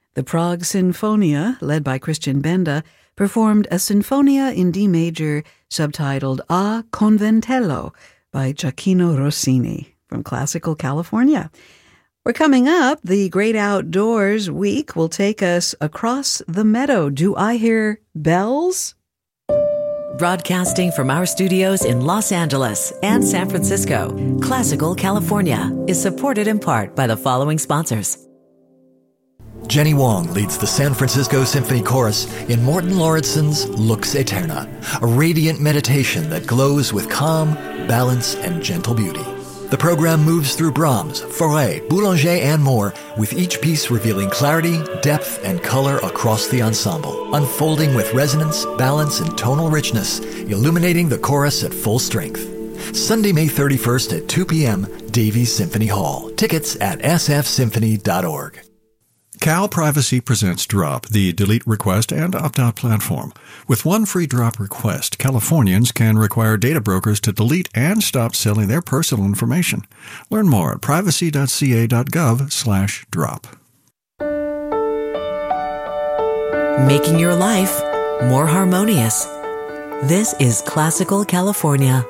The Prague Sinfonia, led by Christian Benda, performed a Sinfonia in D major subtitled A Conventello by Gioacchino Rossini from Classical California. We're coming up. The Great Outdoors Week will take us across the meadow. Do I hear bells? Broadcasting from our studios in Los Angeles and San Francisco, Classical California is supported in part by the following sponsors. Jenny Wong leads the San Francisco Symphony Chorus in Morten Lauridsen's Lux Aeterna, a radiant meditation that glows with calm, balance, and gentle beauty. The program moves through Brahms, Fauré, Boulanger, and more, with each piece revealing clarity, depth, and color across the ensemble, unfolding with resonance, balance, and tonal richness, illuminating the chorus at full strength. Sunday, May 31st at 2 p.m., Davies Symphony Hall. Tickets at sfsymphony.org. Cal Privacy presents Drop, the delete request and opt-out platform. With one free drop request, Californians can require data brokers to delete and stop selling their personal information. Learn more at privacy.ca.gov/drop. Making your life more harmonious. This is Classical California.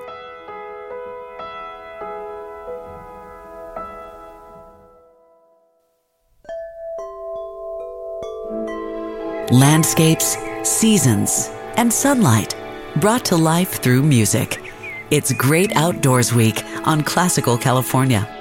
Landscapes, seasons, and sunlight brought to life through music. It's Great Outdoors Week on Classical California.